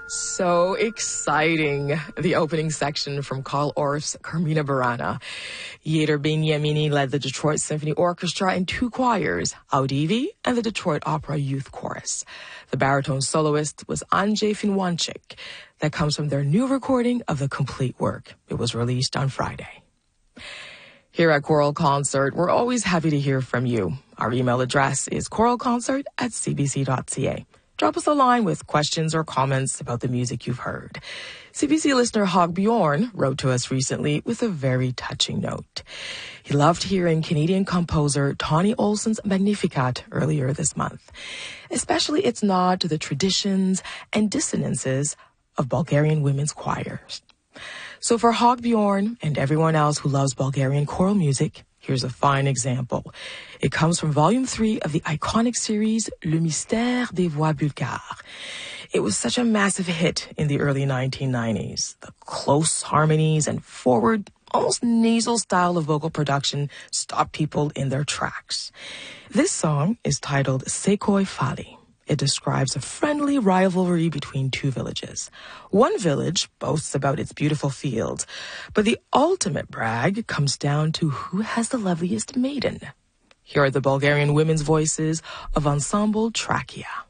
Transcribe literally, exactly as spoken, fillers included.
So exciting. The opening section from Carl Orff's Carmina Burana. Yehder Benyamini led the Detroit Symphony Orchestra in two choirs, Audivi and the Detroit Opera Youth Chorus. The baritone soloist was Andrzej Finwanczyk. That comes from their new recording of the complete work. It was released on Friday. Here at Choral Concert, we're always happy to hear from you. Our email address is choralconcert at c b c dot c a. Drop us a line with questions or comments about the music you've heard. C B C listener Hog Bjorn wrote to us recently with a very touching note. He loved hearing Canadian composer Tawny Olson's Magnificat earlier this month, especially its nod to the traditions and dissonances of Bulgarian women's choirs. So for Hog Bjorn and everyone else who loves Bulgarian choral music, here's a fine example. It comes from Volume three of the iconic series Le Mystère des Voix Bulgares. It was such a massive hit in the early nineteen nineties. The close harmonies and forward, almost nasal style of vocal production stopped people in their tracks. This song is titled Sekoi Fali. It describes a friendly rivalry between two villages. One village boasts about its beautiful fields, but the ultimate brag comes down to who has the loveliest maiden. Here are the Bulgarian women's voices of Ensemble Trachea.